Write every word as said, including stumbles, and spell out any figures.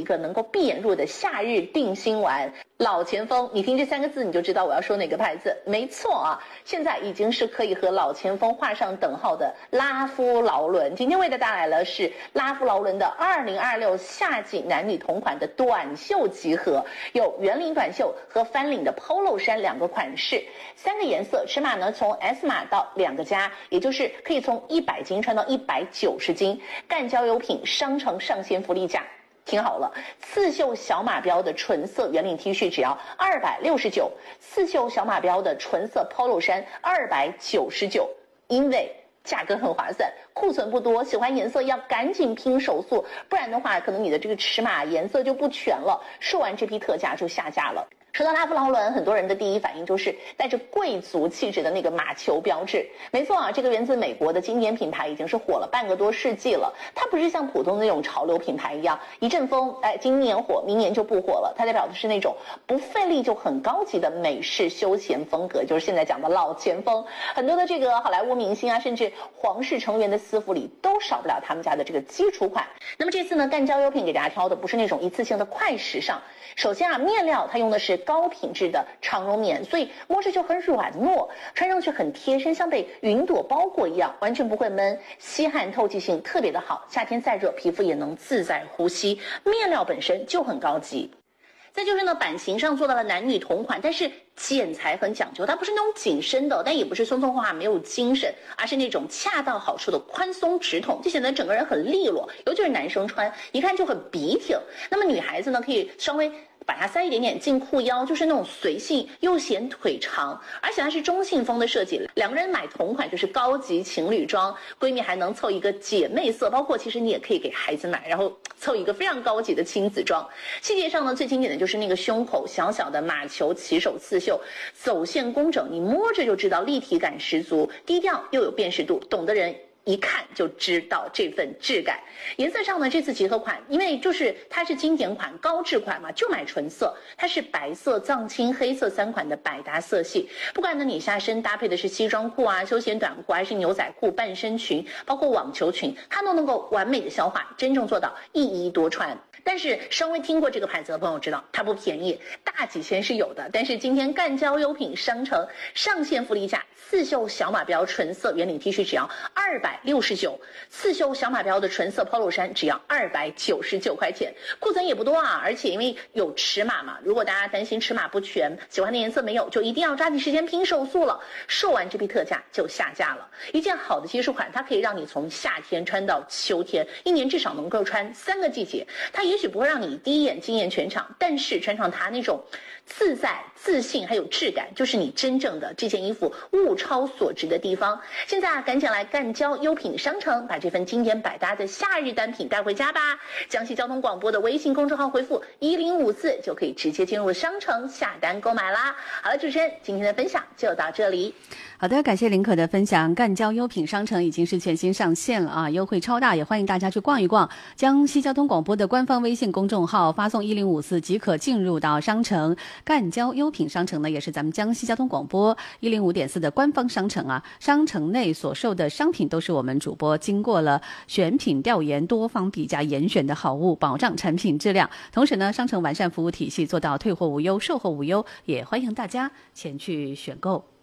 个能够闭眼入的夏日定心丸。老前锋，你听这三个字你就知道我要说哪个牌子。没错啊，现在已经是可以和老前锋画上等号的拉夫劳伦。今天为大家带来了是拉夫劳伦的二零二六夏季男女同款的短袖集合，有圆领短袖和翻领的 polo 衫两个款式，三个颜色，尺码呢从 S 码到两个加，也就是可以从一百斤穿到一百九十斤。干胶优品商城上线福利价。听好了，刺绣小马标的纯色圆领 T 恤只要二百六十九，刺绣小马标的纯色 polo 衫二百九十九，因为价格很划算，库存不多，喜欢颜色要赶紧拼手速，不然的话可能你的这个尺码颜色就不全了，售完这批特价就下架了。说到拉夫劳伦，很多人的第一反应就是带着贵族气质的那个马球标志。没错啊，这个源自美国的经典品牌已经是火了半个多世纪了。它不是像普通的那种潮流品牌一样，一阵风，哎，今年火，明年就不火了。它代表的是那种不费力就很高级的美式休闲风格，就是现在讲的老前锋。很多的这个好莱坞明星啊，甚至皇室成员的私服里都少不了他们家的这个基础款。那么这次呢，干胶优品给大家挑的不是那种一次性的快时尚。首先啊，面料它用的是高品质的长绒棉，所以摸着就很软糯，穿上去很贴身，像被云朵包裹一样，完全不会闷，吸汗透气性特别的好，夏天再热皮肤也能自在呼吸。面料本身就很高级。再就是呢，版型上做到了男女同款，但是剪裁很讲究，它不是那种紧身的，但也不是松松垮垮没有精神，而是那种恰到好处的宽松直筒，就显得整个人很利落，尤其是男生穿一看就很笔挺。那么女孩子呢，可以稍微把它塞一点点进裤腰，就是那种随性又显腿长，而且它是中性风的设计，两个人买同款就是高级情侣装，闺蜜还能凑一个姐妹色，包括其实你也可以给孩子买，然后凑一个非常高级的亲子装。细节上呢，最经典的就是那个胸口小小的马球起手刺绣，走线工整，你摸着就知道立体感十足，低调又有辨识度，懂的人一看就知道这份质感。颜色上呢，这次集合款因为就是它是经典款高质款嘛，就买纯色，它是白色藏青黑色三款的百搭色系。不管呢你下身搭配的是西装裤啊、休闲短裤，还是牛仔裤、半身裙，包括网球裙，它都能够完美的消化，真正做到一衣多穿。但是稍微听过这个牌子的朋友知道它不便宜，大几千是有的，但是今天干胶优品商城上线福利价，刺绣小马标纯色圆领 T 恤只要二百六十九，刺绣小马标的纯色 polo 衫只要二百九十九块钱，库存也不多啊，而且因为有尺码嘛，如果大家担心尺码不全，喜欢的颜色没有，就一定要抓紧时间拼手速了，售完这批特价就下架了。一件好的基础款，它可以让你从夏天穿到秋天，一年至少能够穿三个季节。它也许不会让你第一眼惊艳全场，但是穿上它那种自在、自信还有质感，就是你真正的这件衣服物超所值的地方。现在啊，赶紧来干胶优品商城，把这份经典百搭的夏日单品带回家吧！江西交通广播的微信公众号回复一零五四就可以直接进入商城下单购买啦。好了，主持人，今天的分享就到这里。 好的，感谢林可的分享。干胶优品商城已经是全新上线了啊，优惠超大，也欢迎大家去逛一逛。江西交通广播的官方微信公众号发送一零五四即可进入到商城。干胶优品商城呢，也是咱们江西交通广播一零五点四的官方商城啊。商城内所售的商品都是我们主播经过了选品调研、多方比价严选的好物，保障产品质量。同时呢，商城完善服务体系，做到退货无忧、售后无忧，也欢迎大家前去选购。